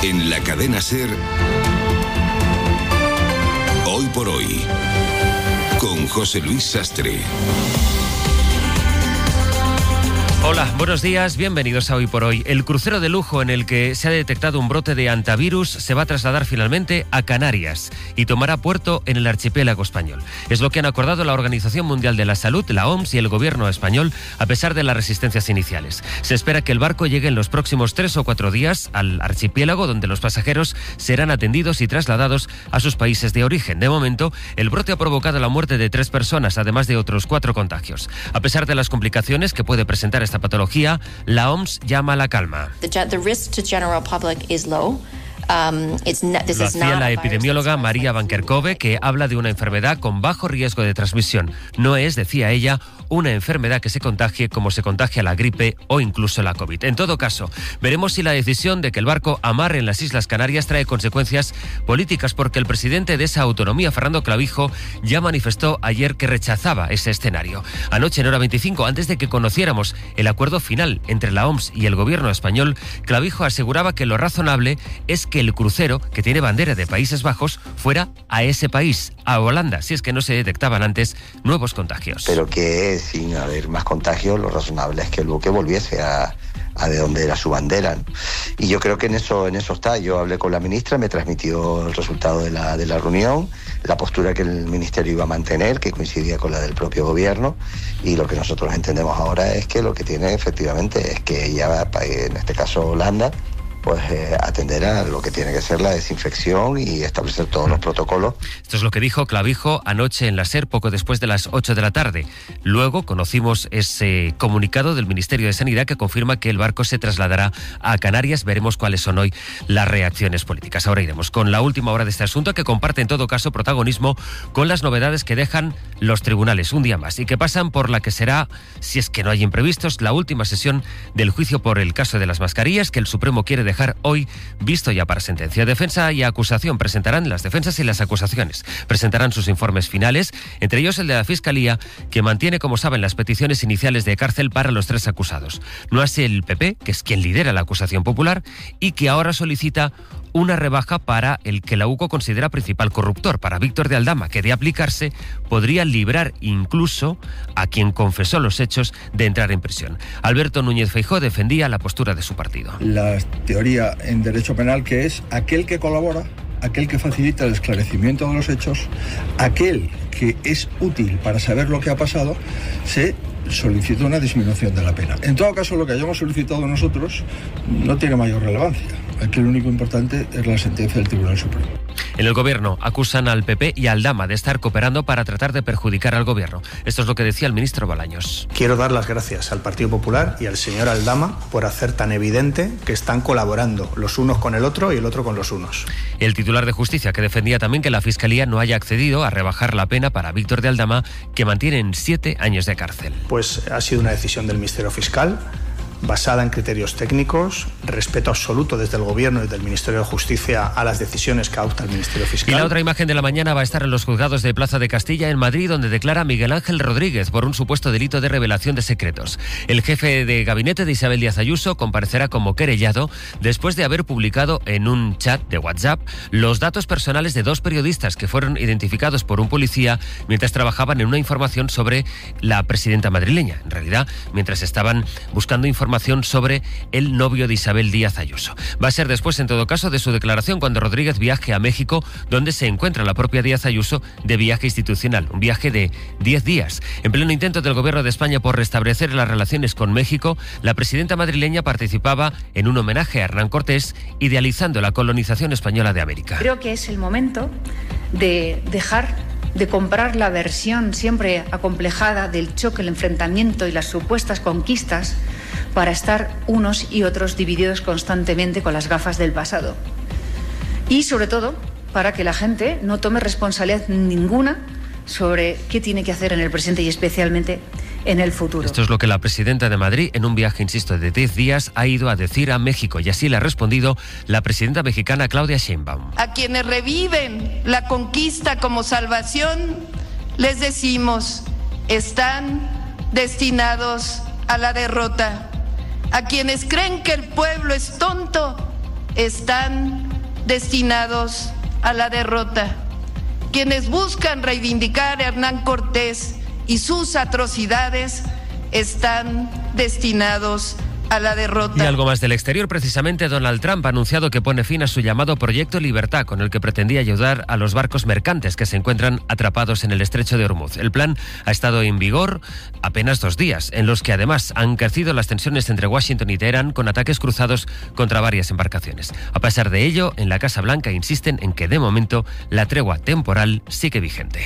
En la cadena SER, Hoy por Hoy, con José Luis Sastre. Hola, buenos días, bienvenidos a Hoy por Hoy. El crucero de lujo en el que se ha detectado un brote de hantavirus se va a trasladar finalmente a Canarias y tomará puerto en el archipiélago español. Es lo que han acordado la Organización Mundial de la Salud, la OMS y el gobierno español, a pesar de las resistencias iniciales. Se espera que el barco llegue en los próximos 3 o 4 días al archipiélago, donde los pasajeros serán atendidos y trasladados a sus países de origen. De momento, el brote ha provocado la muerte de 3 personas, además de otros 4 contagios. A pesar de las complicaciones que puede presentar esta patología, la OMS llama a la calma. Lo hacía la epidemióloga María Van Kerkhove, que habla de una enfermedad con bajo riesgo de transmisión. No es, decía ella, una enfermedad que se contagie como se contagia la gripe o incluso la COVID. En todo caso, veremos si la decisión de que el barco amarre en las Islas Canarias trae consecuencias políticas, porque el presidente de esa autonomía, Fernando Clavijo, ya manifestó ayer que rechazaba ese escenario. Anoche, en Hora 25, antes de que conociéramos el acuerdo final entre la OMS y el gobierno español, Clavijo aseguraba que lo razonable es que el crucero, que tiene bandera de Países Bajos, fuera a ese país, a Holanda, si es que no se detectaban antes nuevos contagios. Pero que sin haber más contagios, lo razonable es que el buque volviese a de donde era su bandera. Y yo creo que en eso está. Yo hablé con la ministra, me transmitió el resultado de la reunión, la postura que el ministerio iba a mantener, que coincidía con la del propio gobierno, y lo que nosotros entendemos ahora es que lo que tiene efectivamente es que ella, en este caso Holanda, pues atender a lo que tiene que ser la desinfección y establecer todos los protocolos. Esto es lo que dijo Clavijo anoche en la SER, poco después de las 8 de la tarde. Luego conocimos ese comunicado del Ministerio de Sanidad que confirma que el barco se trasladará a Canarias. Veremos cuáles son hoy las reacciones políticas. Ahora iremos con la última hora de este asunto, que comparte en todo caso protagonismo con las novedades que dejan los tribunales un día más y que pasan por la que será, si es que no hay imprevistos, la última sesión del juicio por el caso de las mascarillas, que el Supremo quiere dejar hoy visto ya para sentencia. Defensa y acusación presentarán las defensas y las acusaciones. Presentarán sus informes finales, entre ellos el de la Fiscalía, que mantiene, como saben, las peticiones iniciales de cárcel para los 3 acusados. No así el PP, que es quien lidera la acusación popular y que ahora solicita una rebaja para el que la UCO considera principal corruptor, para Víctor de Aldama, que de aplicarse podría librar incluso a quien confesó los hechos de entrar en prisión. Alberto Núñez Feijóo defendía la postura de su partido. La teoría en derecho penal, que es aquel que colabora, aquel que facilita el esclarecimiento de los hechos, aquel que es útil para saber lo que ha pasado, se solicita una disminución de la pena. En todo caso, lo que hayamos solicitado nosotros no tiene mayor relevancia. Aquí lo único importante es la sentencia del Tribunal Supremo. En el gobierno acusan al PP y a Aldama de estar cooperando para tratar de perjudicar al gobierno. Esto es lo que decía el ministro Bolaños. Quiero dar las gracias al Partido Popular y al señor Aldama por hacer tan evidente que están colaborando los unos con el otro y el otro con los unos. El titular de Justicia, que defendía también que la Fiscalía no haya accedido a rebajar la pena para Víctor de Aldama, que mantiene en 7 años de cárcel. Pues ha sido una decisión del Ministerio Fiscal, basada en criterios técnicos, respeto absoluto desde el Gobierno y del Ministerio de Justicia a las decisiones que adopta el Ministerio Fiscal. Y la otra imagen de la mañana va a estar en los juzgados de Plaza de Castilla, en Madrid, donde declara Miguel Ángel Rodríguez por un supuesto delito de revelación de secretos. El jefe de gabinete de Isabel Díaz Ayuso comparecerá como querellado después de haber publicado en un chat de WhatsApp los datos personales de 2 periodistas que fueron identificados por un policía mientras trabajaban en una información sobre la presidenta madrileña. En realidad, mientras estaban buscando información sobre el novio de Isabel Díaz Ayuso. Va a ser después, en todo caso, de su declaración cuando Rodríguez viaje a México, donde se encuentra la propia Díaz Ayuso de viaje institucional, un viaje de 10 días. En pleno intento del Gobierno de España por restablecer las relaciones con México, la presidenta madrileña participaba en un homenaje a Hernán Cortés, idealizando la colonización española de América. Creo que es el momento de dejar de comprar la versión siempre acomplejada del choque, el enfrentamiento y las supuestas conquistas para estar unos y otros divididos constantemente con las gafas del pasado. Y sobre todo, para que la gente no tome responsabilidad ninguna sobre qué tiene que hacer en el presente y especialmente en el futuro. Esto es lo que la presidenta de Madrid, en un viaje, insisto, de 10 días, ha ido a decir a México, y así le ha respondido la presidenta mexicana Claudia Sheinbaum. A quienes reviven la conquista como salvación, les decimos, están destinados a la derrota. A quienes creen que el pueblo es tonto, están destinados a la derrota. Quienes buscan reivindicar a Hernán Cortés y sus atrocidades están destinados a la derrota. Y algo más del exterior, precisamente Donald Trump ha anunciado que pone fin a su llamado Proyecto Libertad, con el que pretendía ayudar a los barcos mercantes que se encuentran atrapados en el estrecho de Hormuz. El plan ha estado en vigor apenas 2 días, en los que además han crecido las tensiones entre Washington y Teherán, con ataques cruzados contra varias embarcaciones. A pesar de ello, en la Casa Blanca insisten en que de momento la tregua temporal sigue vigente.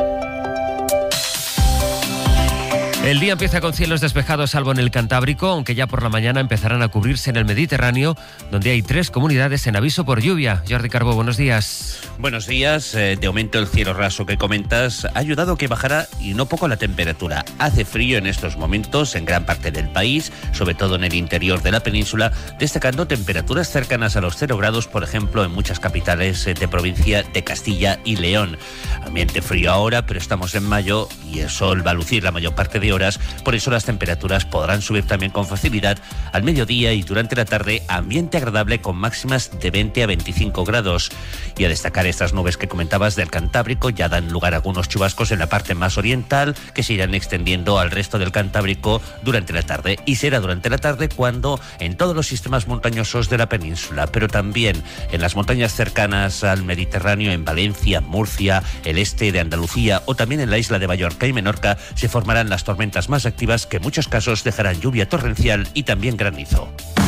El día empieza con cielos despejados, salvo en el Cantábrico, aunque ya por la mañana empezarán a cubrirse en el Mediterráneo, donde hay 3 comunidades en aviso por lluvia. Jordi Carbó, buenos días. Buenos días. De momento el cielo raso que comentas ha ayudado a que bajara y no poco la temperatura. Hace frío en estos momentos en gran parte del país, sobre todo en el interior de la península, destacando temperaturas cercanas a los 0 grados, por ejemplo, en muchas capitales de provincia de Castilla y León. Ambiente frío ahora, pero estamos en mayo y el sol va a lucir la mayor parte de horas, por eso las temperaturas podrán subir también con facilidad al mediodía y durante la tarde, ambiente agradable con máximas de 20 a 25 grados. Y a destacar estas nubes que comentabas del Cantábrico, ya dan lugar a algunos chubascos en la parte más oriental que se irán extendiendo al resto del Cantábrico durante la tarde, y será durante la tarde cuando en todos los sistemas montañosos de la península, pero también en las montañas cercanas al Mediterráneo, en Valencia, Murcia, el este de Andalucía o también en la isla de Mallorca y Menorca, se formarán las tormentas más activas que en muchos casos dejarán lluvia torrencial y también granizo.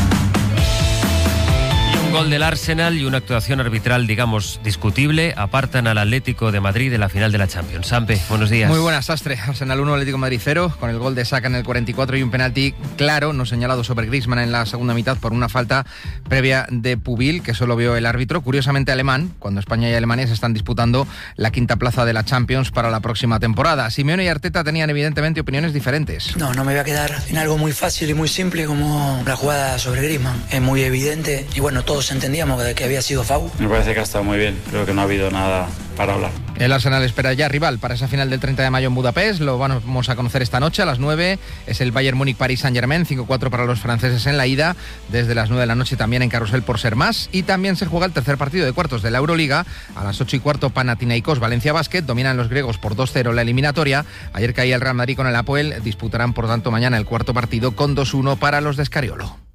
Un gol del Arsenal y una actuación arbitral, digamos, discutible, apartan al Atlético de Madrid de la final de la Champions. Sampe, buenos días. Muy buenas, Sastre. Arsenal 1, Atlético de Madrid 0, con el gol de Saka en el 44 y un penalti claro, no señalado sobre Griezmann en la segunda mitad por una falta previa de Pubil, que solo vio el árbitro, curiosamente alemán, cuando España y Alemania se están disputando la 5ª plaza de la Champions para la próxima temporada. Simeone y Arteta tenían evidentemente opiniones diferentes. No me voy a quedar en algo muy fácil y muy simple como la jugada sobre Griezmann. Es muy evidente y bueno, todos entendíamos que había sido foul. Me parece que ha estado muy bien, creo que no ha habido nada para hablar. El Arsenal espera ya rival para esa final del 30 de mayo en Budapest, lo vamos a conocer esta noche a las 9, es el Bayern Múnich-Paris Saint-Germain, 5-4 para los franceses en la ida, desde las 9 de la noche también en Carrusel por ser más, y también se juega el tercer partido de cuartos de la Euroliga, a las 8:15 Panathinaikos Valencia Basket, dominan los griegos por 2-0 la eliminatoria, ayer caía el Real Madrid con el Apoel, disputarán por tanto mañana el cuarto partido con 2-1 para los de Scariolo.